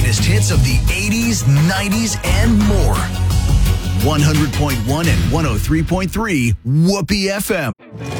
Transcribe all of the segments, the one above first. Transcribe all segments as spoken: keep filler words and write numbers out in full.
greatest hits of the eighties, nineties, and more. one hundred point one and one oh three point three Whoopee F M.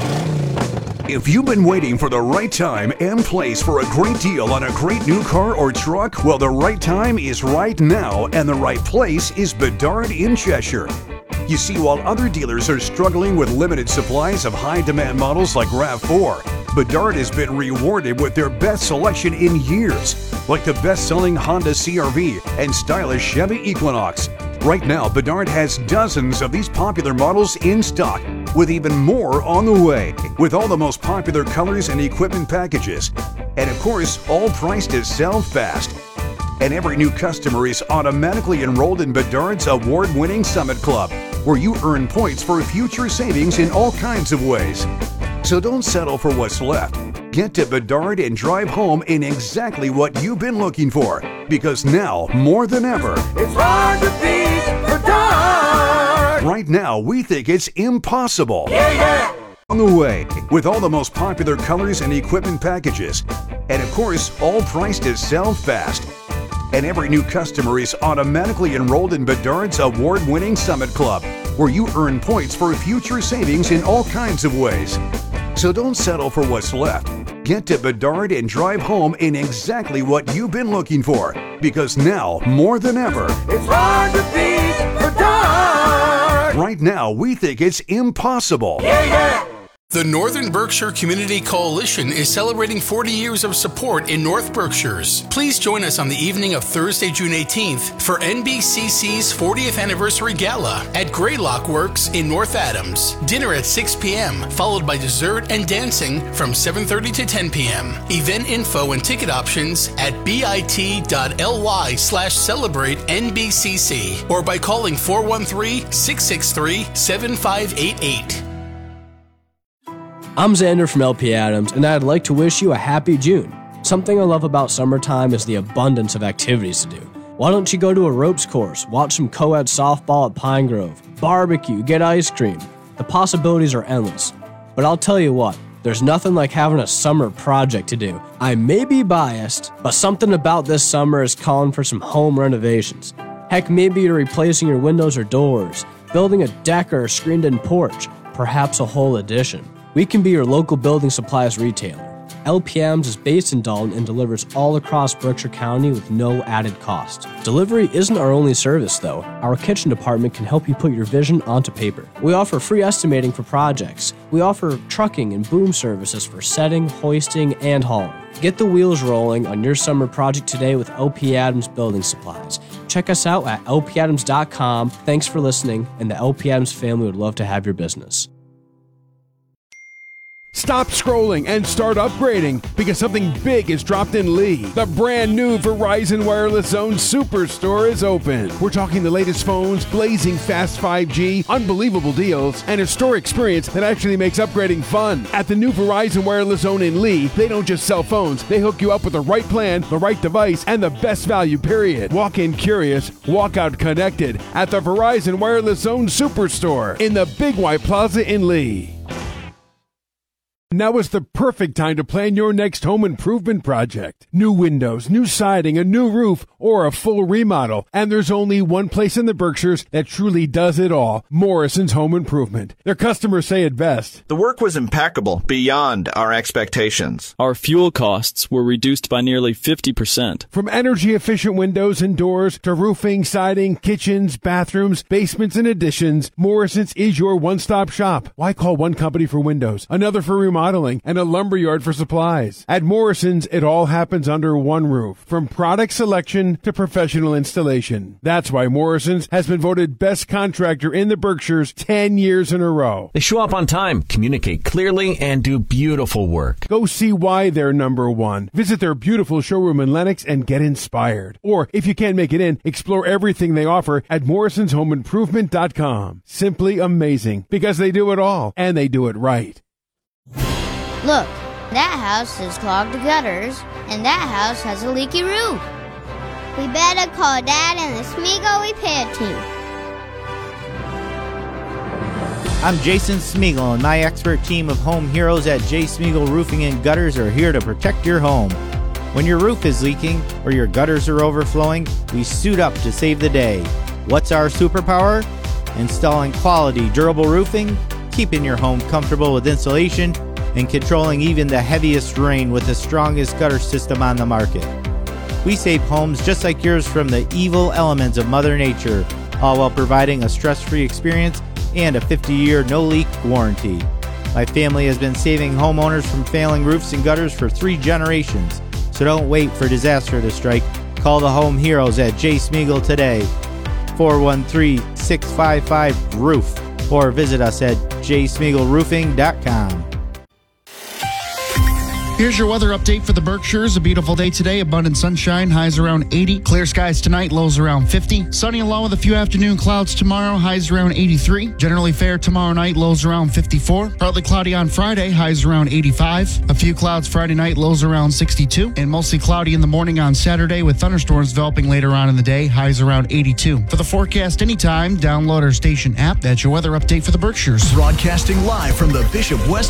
If you've been waiting for the right time and place for a great deal on a great new car or truck, well, the right time is right now, and the right place is Bedard in Cheshire. You see, while other dealers are struggling with limited supplies of high-demand models like RAV four, Bedard has been rewarded with their best selection in years, like the best-selling Honda C R V and stylish Chevy Equinox. Right now, Bedard has dozens of these popular models in stock, with even more on the way, with all the most popular colors and equipment packages. And of course, all priced to sell fast. And every new customer is automatically enrolled in Bedard's award-winning Summit Club, where you earn points for future savings in all kinds of ways. So don't settle for what's left. Get to Bedard and drive home in exactly what you've been looking for, because now, more than ever, it's hard to beat Bedard. Right now, we think it's impossible. Yeah, yeah. On the way, with all the most popular colors and equipment packages. And of course, all priced to sell fast. And every new customer is automatically enrolled in Bedard's award-winning Summit Club, where you earn points for future savings in all kinds of ways. So don't settle for what's left. Get to Bedard and drive home in exactly what you've been looking for, because now, more than ever, it's hard to beat Bedard. Right now, we think it's impossible. Yeah, yeah. The Northern Berkshire Community Coalition is celebrating forty years of support in North Berkshires. Please join us on the evening of Thursday, June eighteenth for N B C C's fortieth Anniversary Gala at Greylock Works in North Adams. Dinner at six p.m., followed by dessert and dancing from seven thirty to ten p.m. Event info and ticket options at bit.ly slash celebrate NBCC or by calling four one three, six six three, seven five eight eight. I'm Xander from L P Adams, and I'd like to wish you a happy June. Something I love about summertime is the abundance of activities to do. Why don't you go to a ropes course, watch some co-ed softball at Pine Grove, barbecue, get ice cream? The possibilities are endless. But I'll tell you what, there's nothing like having a summer project to do. I may be biased, but something about this summer is calling for some home renovations. Heck, maybe you're replacing your windows or doors, building a deck or a screened-in porch, perhaps a whole addition. We can be your local building supplies retailer. L P M's is based in Dalton and delivers all across Berkshire County with no added cost. Delivery isn't our only service, though. Our kitchen department can help you put your vision onto paper. We offer free estimating for projects. We offer trucking and boom services for setting, hoisting, and hauling. Get the wheels rolling on your summer project today with L P Adams Building Supplies. Check us out at L P adams dot com. Thanks for listening, and the L P Adams family would love to have your business. Stop scrolling and start upgrading because something big is dropped in Lee. The brand new Verizon Wireless Zone Superstore is open. We're talking the latest phones, blazing fast five G, unbelievable deals, and a store experience that actually makes upgrading fun. At the new Verizon Wireless Zone in Lee, they don't just sell phones, they hook you up with the right plan, the right device, and the best value, period. Walk in curious, walk out connected at the Verizon Wireless Zone Superstore in the Big White Plaza in Lee. Now is the perfect time to plan your next home improvement project. New windows, new siding, a new roof, or a full remodel. And there's only one place in the Berkshires that truly does it all, Morrison's Home Improvement. Their customers say it best. The work was impeccable, beyond our expectations. Our fuel costs were reduced by nearly fifty percent. From energy-efficient windows and doors to roofing, siding, kitchens, bathrooms, basements, and additions, Morrison's is your one-stop shop. Why call one company for windows, another for remodeling, and a lumberyard for supplies? At Morrison's, it all happens under one roof, from product selection to professional installation. That's why Morrison's has been voted best contractor in the Berkshires ten years in a row. They show up on time, communicate clearly, and do beautiful work. Go see why they're number one. Visit their beautiful showroom in Lenox and get inspired. Or, if you can't make it in, explore everything they offer at morrisons home improvement dot com. Simply amazing, because they do it all, and they do it right. Look, that house has clogged gutters, and that house has a leaky roof. We better call Dad and the Smeagol repair team. I'm Jason Smeagol, and my expert team of home heroes at J. Smeagol Roofing and Gutters are here to protect your home. When your roof is leaking or your gutters are overflowing, we suit up to save the day. What's our superpower? Installing quality, durable roofing, keeping your home comfortable with insulation, and controlling even the heaviest rain with the strongest gutter system on the market. We save homes just like yours from the evil elements of Mother Nature, all while providing a stress-free experience and a fifty-year no-leak warranty. My family has been saving homeowners from failing roofs and gutters for three generations, so don't wait for disaster to strike. Call the home heroes at J. Smeagol today, four one three, six five five, roof, or visit us at j smeagol roofing dot com. Here's your weather update for the Berkshires. A beautiful day today, abundant sunshine, highs around eighty. Clear skies tonight, lows around fifty. Sunny along with a few afternoon clouds tomorrow, highs around eighty-three. Generally fair tomorrow night, lows around fifty-four. Partly cloudy on Friday, highs around eighty-five. A few clouds Friday night, lows around sixty-two. And mostly cloudy in the morning on Saturday with thunderstorms developing later on in the day, highs around eighty-two. For the forecast anytime, download our station app. That's your weather update for the Berkshires. Broadcasting live from the Bishop West